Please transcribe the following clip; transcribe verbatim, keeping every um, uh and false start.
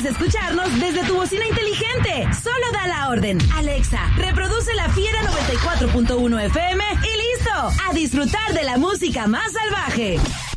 puedes escucharnos desde tu bocina inteligente. Solo da la orden. Alexa, reproduce La Fiera noventa y cuatro punto uno F M y listo. A disfrutar de la música más salvaje.